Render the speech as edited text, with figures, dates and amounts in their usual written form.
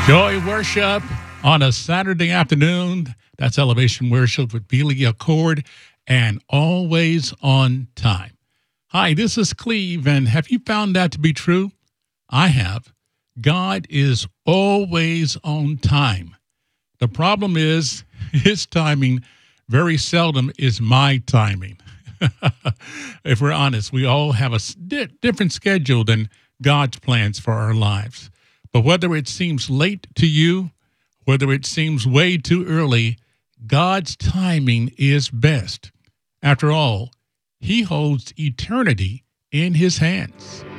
Joy worship on a Saturday afternoon. That's Elevation Worship with Billy Accord and always on time. Hi, this is Cleve, and have you found that to be true? I have. God is always on time. The problem is his timing very seldom is my timing. If we're honest, we all have a different schedule than God's plans for our lives. But whether it seems late to you, whether it seems way too early, God's timing is best. After all, he holds eternity in his hands.